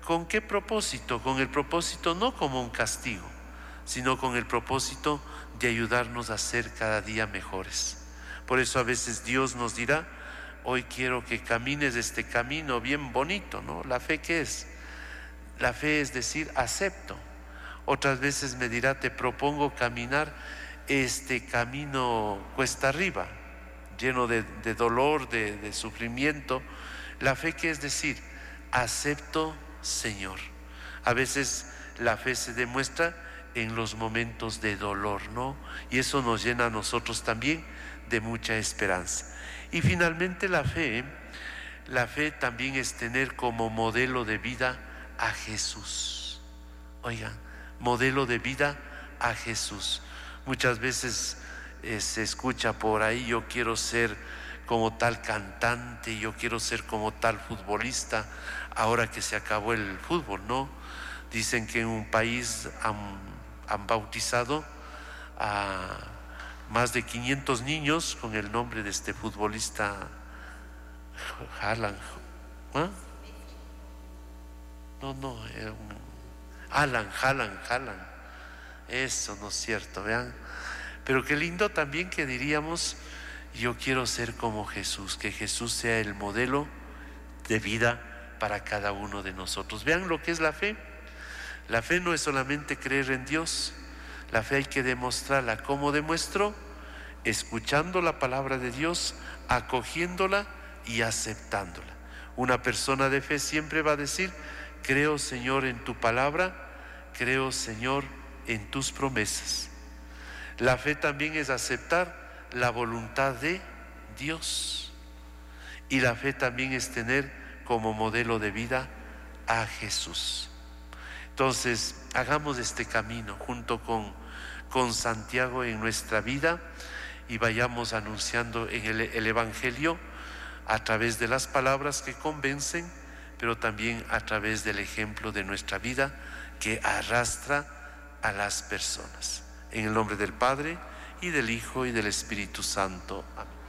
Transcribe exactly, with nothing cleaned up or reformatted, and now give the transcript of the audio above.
¿Con qué propósito? Con el propósito no como un castigo, sino con el propósito de ayudarnos a ser cada día mejores. Por eso a veces Dios nos dirá: hoy quiero que camines este camino bien bonito, ¿no? ¿La fe qué es? La fe es decir, acepto. Otras veces me dirá: te propongo caminar este camino cuesta arriba, lleno de, de dolor, de, de sufrimiento. La fe qué es decir, acepto, Señor. A veces la fe se demuestra en los momentos de dolor, ¿no? Y eso nos llena a nosotros también de mucha esperanza. Y finalmente la fe, la fe también es tener como modelo de vida a Jesús. Oigan, modelo de vida a Jesús. Muchas veces eh, se escucha por ahí: yo quiero ser como tal cantante, yo quiero ser como tal futbolista, ahora que se acabó el fútbol, ¿no? Dicen que en un país han, han bautizado a más de quinientos niños con el nombre de este futbolista Haaland. ¿Ah? No, no, era un Alan, Haaland, Haaland. Eso no es cierto, vean. Pero qué lindo también que diríamos: yo quiero ser como Jesús, que Jesús sea el modelo de vida para cada uno de nosotros. Vean lo que es la fe. La fe no es solamente creer en Dios. La fe hay que demostrarla. ¿Cómo demuestro? Escuchando la palabra de Dios, acogiéndola y aceptándola. Una persona de fe siempre va a decir: creo, Señor, en tu palabra, creo, Señor, en tus promesas. La fe también es aceptar la voluntad de Dios, y la fe también es tener como modelo de vida a Jesús. Entonces, hagamos este camino junto con, con Santiago en nuestra vida, y vayamos anunciando en el, el Evangelio a través de las palabras que convencen, pero también a través del ejemplo de nuestra vida que arrastra a las personas. En el nombre del Padre, y del Hijo, y del Espíritu Santo. Amén.